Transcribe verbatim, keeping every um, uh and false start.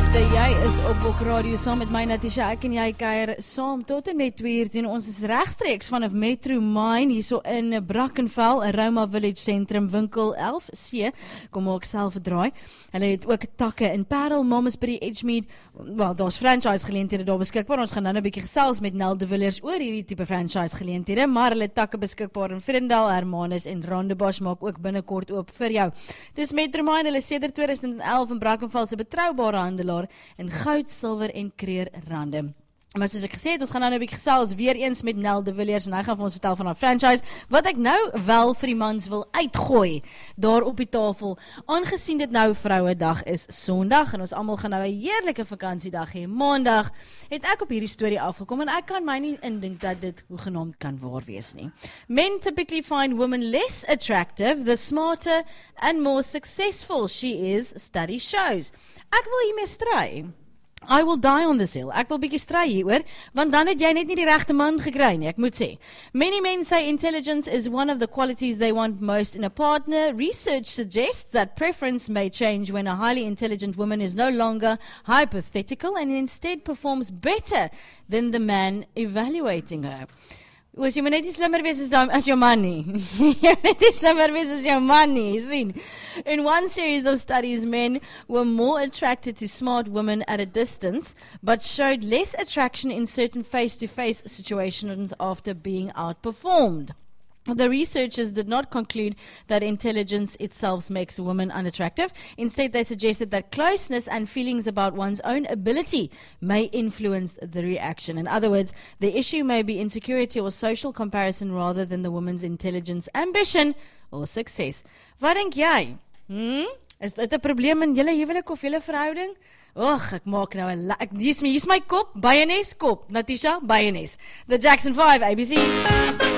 liefde, jy is op Bok Radio saam met my Natisha, ek en jy kuier saam tot en met twee uur, ons is regstreeks vanaf Metro Mine, hierso in Brackenfell, Aroma Village Centrum, winkel elf C, kom maak self 'n draai. Hulle het ook takke in Parel, Mamasbury, Edgemead, wel, daar's franchise geleenthede daar beskikbaar, ons gaan nou 'n bietjie gesels met Nel de Villiers oor hierdie tipe franchise geleenthede, maar hulle takke beskikbaar in Vredendal, Hermanus en Rondebosch maak ook binnekort oop vir jou. Dis Metro Mine, hulle sedert tweeduisend elf in Brackenfell se betroubare handelaar in goud, silwer en kreerrande. Maar soos ek gesê het, ons gaan nou 'n bietjie gesels weer eens met Nel de Villiers en hy gaan vir ons vertel van haar franchise, wat ek nou wel vir die mans wil uitgooi, daar op die tafel, aangesien dit nou Vrouedag is Sondag, en ons almal gaan nou 'n heerlike vakansiedag hê, Maandag, het ek op hierdie storie afgekom, en ek kan my nie indink dat dit hoegenaamd kan waar wees nie. Men typically find women less attractive, the smarter and more successful she is, study shows. Ek wil hiermee stry. I will die on this hill. Ek wil bietjie stry hieroor, want dan het jy net nie die regte man gekry nie, ek moet sê. Many men say intelligence is one of the qualities they want most in a partner. Research suggests that preference may change when a highly intelligent woman is no longer hypothetical and instead performs better than the man evaluating her. Oos, jy moet net nie slimmer wees as, as jou man nie. Jy moet net nie slimmer wees as jou man nie, sien. In one series of studies, men were more attracted to smart women at a distance, but showed less attraction in certain face-to-face situations after being outperformed. The researchers did not conclude that intelligence itself makes a woman unattractive. Instead, they suggested that closeness and feelings about one's own ability may influence the reaction. In other words, the issue may be insecurity or social comparison rather than the woman's intelligence, ambition or success. Wat dink jy? Hmm? Is dit 'n probleem in julle huwelik of julle verhouding? Och, ek maak nou 'n ek hier's my, hier's my kop, Baienes kop, Natisha, Baienes. The Jackson five A B C.